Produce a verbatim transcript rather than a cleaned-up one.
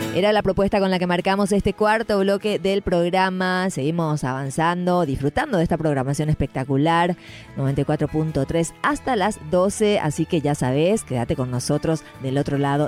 Era la propuesta con la que marcamos este cuarto bloque del programa. Seguimos avanzando, disfrutando de esta programación espectacular. noventa y cuatro punto tres hasta las doce, así que ya sabes, quédate con nosotros del otro lado